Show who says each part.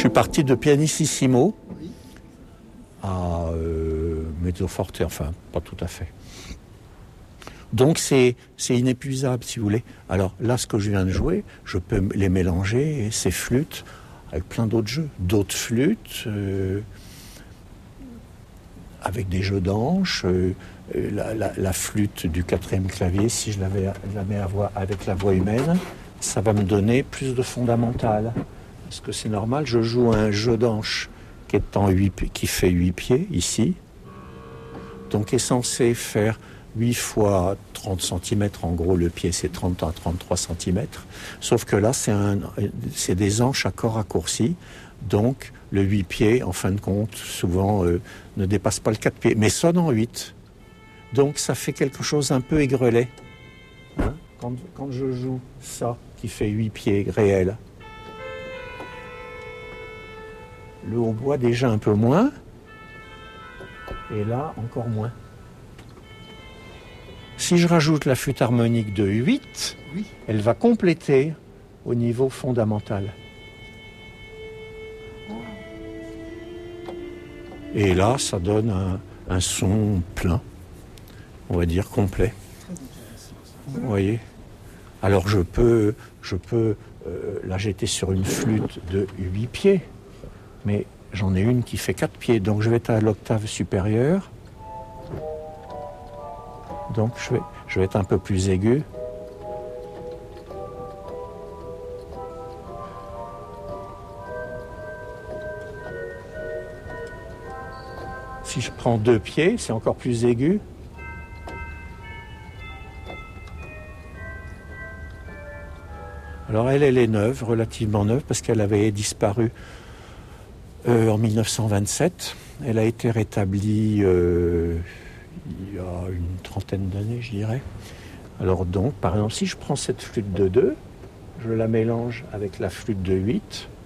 Speaker 1: suis parti de pianissimo à mezzo forte, enfin, pas tout à fait. Donc c'est inépuisable, si vous voulez. Alors là, ce que je viens de jouer, je peux les mélanger, et ces flûtes, avec plein d'autres jeux. D'autres flûtes, avec des jeux d'anches, la flûte du quatrième clavier, si je la mets avec la voix humaine, ça va me donner plus de fondamental. Parce que c'est normal, je joue un jeu d'anches qui fait 8 pieds, ici. Donc est censé faire 8 fois 30 cm, en gros le pied c'est 30 à 33 cm, sauf que là c'est des anches à corps raccourcis, donc le 8 pieds en fin de compte souvent ne dépasse pas le 4 pieds, mais sonne en 8, donc ça fait quelque chose un peu aigrelet, hein, quand je joue ça qui fait 8 pieds réels, le hautbois déjà un peu moins, et là encore moins. Si je rajoute la flûte harmonique de 8, elle va compléter au niveau fondamental. Et là, ça donne un son plein, on va dire complet. Vous voyez ? Alors je peux là j'étais sur une flûte de 8 pieds, mais j'en ai une qui fait 4 pieds, donc je vais être à l'octave supérieure. Donc je vais être un peu plus aigu. Si je prends 2 pieds, c'est encore plus aigu. Alors elle est neuve, relativement neuve, parce qu'elle avait disparu en 1927. Elle a été rétablie il y a une trentaine d'années, je dirais. Alors donc, par exemple, si je prends cette flûte de 2, je la mélange avec la flûte de 8,